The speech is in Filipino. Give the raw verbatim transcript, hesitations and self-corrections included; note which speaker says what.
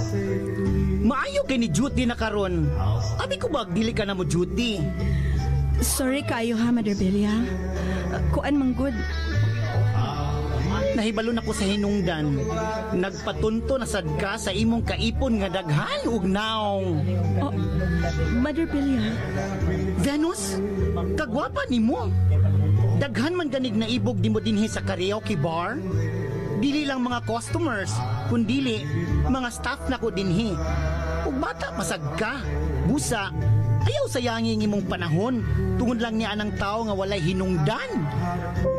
Speaker 1: Maayo kay ni duty na karon. Abi ko ba dili ka na mo duty?
Speaker 2: Sorry kayo ha, Mother Belia. Uh, kuan manggod.
Speaker 1: Nahibalo na ko sa hinungdan. Nagpatunto na sad ka sa imong kaipon nga daghan ug naong.
Speaker 2: Oh, Mother Belia.
Speaker 1: Venus, kagwapa nimo. Daghan man ganig na ibog nimo dinhi sa karaoke bar. Dili lang mga customers, kundili mga staff na ko dinhi. Ug bata pasag ka. Busa, ayaw sayangin imong panahon tungod lang ni anang tao nga walay hinungdan.